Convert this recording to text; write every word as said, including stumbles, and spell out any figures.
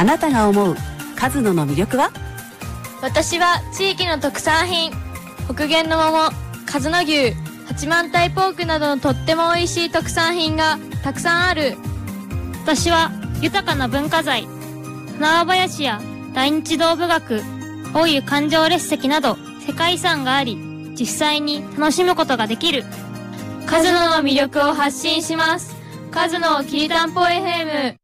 あなたが思うカズノの魅力は？ 私は地域の特産品、北限の桃、カズノ牛、八幡平ポークなどのとっても美味しい特産品がたくさんある。 私は豊かな文化財、花輪林や大日道部学、大湯環状列石など世界遺産があり、実際に楽しむことができる。 カズノの魅力を発信します。カズノきりたんぽ エフエム。